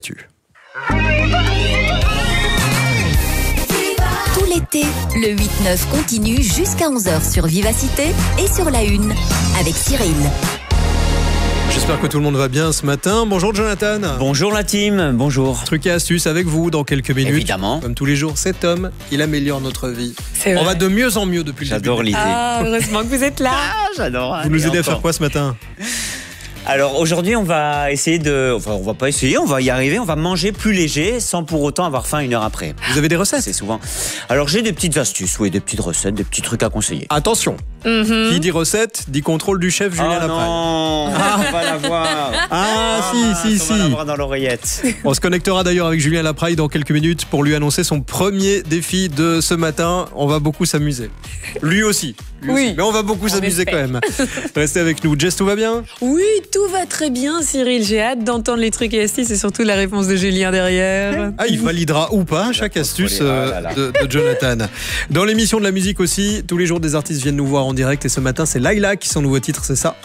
Tout l'été, le 8-9 continue jusqu'à 11h sur Vivacité et sur la Une avec Cyril. J'espère que tout le monde va bien ce matin. Bonjour Jonathan. Bonjour la team, bonjour. Trucs et astuces avec vous dans quelques minutes. Évidemment. Comme tous les jours, cet homme, il améliore notre vie. C'est vrai. On va de mieux en mieux depuis le début. J'adore l'idée. Ah, heureusement que vous êtes là. J'adore. Vous nous aidez à faire quoi ce matin ? Alors aujourd'hui, on va essayer de... Enfin, on va pas essayer, on va y arriver. On va manger plus léger sans pour autant avoir faim une heure après. Vous avez des recettes ? C'est souvent... Alors j'ai des petites astuces, oui, des petites recettes, des petits trucs à conseiller. Attention, qui dit recette, dit contrôle du chef Julien Lapraille. Non, on va l'avoir. Si. On va l'avoir dans l'oreillette. On se connectera d'ailleurs avec Julien Lapraille dans quelques minutes pour lui annoncer son premier défi de ce matin. On va beaucoup s'amuser. Lui aussi. Oui. Mais on va beaucoup s'amuser quand même. Restez avec nous. Jess, tout va bien ? Oui, tout va très bien, Cyril. J'ai hâte d'entendre les trucs et astuces et surtout la réponse de Julien derrière. Ah, il validera ou pas chaque astuce là. de Jonathan. Dans l'émission de la musique aussi, tous les jours des artistes viennent nous voir en direct et ce matin c'est Laila qui son nouveau titre, c'est ça ?